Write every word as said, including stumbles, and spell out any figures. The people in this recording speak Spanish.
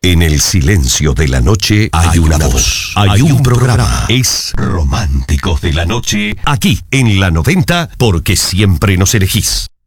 En el silencio de la noche hay una voz, hay un programa. Es Románticos de la Noche, aquí en la noventa, porque siempre nos elegís.